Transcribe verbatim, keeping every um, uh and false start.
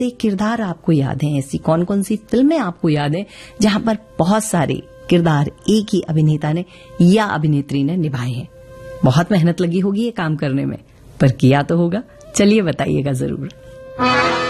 से किरदार आपको याद हैं? ऐसी कौन कौन सी फिल्में आपको याद हैं जहां पर बहुत सारे किरदार एक ही अभिनेता ने या अभिनेत्री ने निभाए हैं? बहुत मेहनत लगी होगी ये काम करने में, पर किया तो होगा। चलिए बताइएगा जरूर।